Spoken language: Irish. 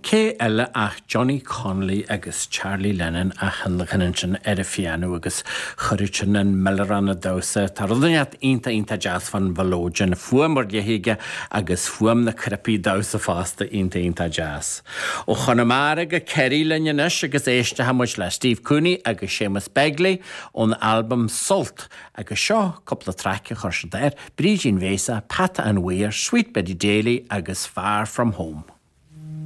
Cé eile ach Johnny Connolly agus Charlie Lennon a hanlachanan sin ar a fianú agus chuirtin an Melleran a dosa tar runeat inta jazz fan Valójan fuamar diehiige agus fuam na crepi dosa fasta inta jazz. O chonamara go Kerry Lennonis agus éiste hamuid le Steve Cooney agus Seamus Begley on album Salt agus seo couple track chuirse der Brígin Vesa, Pat and Weir, Sweet Betty Daly agus Far From Home.